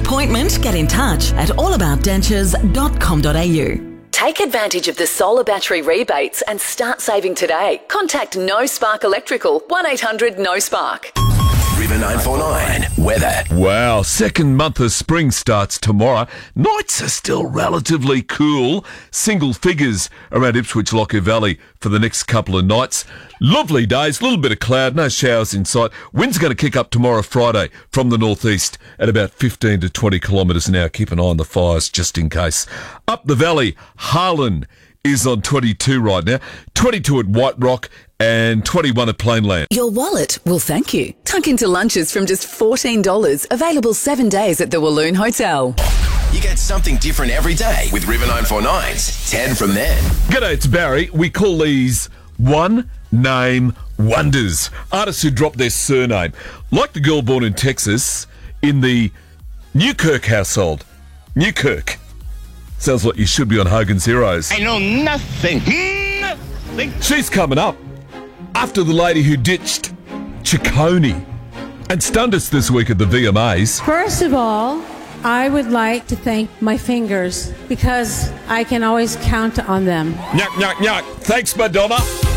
appointment, get in touch at allaboutdentures.com.au. Take advantage of the solar battery rebates and start saving today. Contact No Spark Electrical, 1800 No Spark. River 949 weather. Wow, second month of spring starts tomorrow. Nights are still relatively cool. Single figures around Ipswich Lockyer Valley for the next couple of nights. Lovely days, a little bit of cloud, no showers in sight. Wind's going to kick up tomorrow, Friday, from the northeast at about 15 to 20 kilometres an hour. Keep an eye on the fires just in case. Up the valley, Harlan is on 22 right now, 22 at White Rock and 21 at Plainland. Your wallet will thank you. Tuck into lunches from just $14. Available 7 days at the Walloon Hotel. You get something different every day with River 949's 10 from then. G'day, it's Barry. We call these one-name wonders. Artists who drop their surname. Like the girl born in Texas in the Newkirk household. Newkirk. Sounds like you should be on Hogan's Heroes. I know nothing. She's coming up after the lady who ditched Ciccone and stunned us this week at the VMAs. First of all, I would like to thank my fingers because I can always count on them. Nyuk, nyuk, nyuk. Thanks, Madonna.